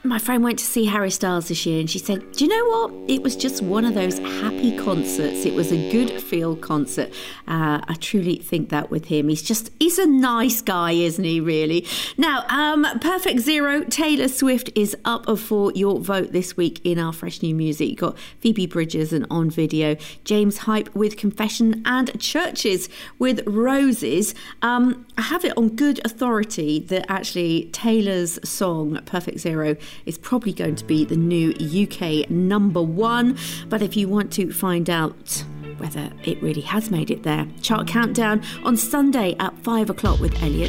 My friend went to see Harry Styles this year and she said, do you know what? It was just one of those happy concerts. It was a good feel concert. I truly think that with him. He's a nice guy, isn't he, really? Now, Perfect Zero, Taylor Swift is up for your vote this week in our Fresh New Music. You've got Phoebe Bridgers and On Video, James Hype with Confession, and Churches with Roses. I have it on good authority that actually Taylor's song, Perfect Zero, is probably going to be the new UK #1. But if you want to find out whether it really has made it there, chart countdown on Sunday at 5 o'clock with Elliot.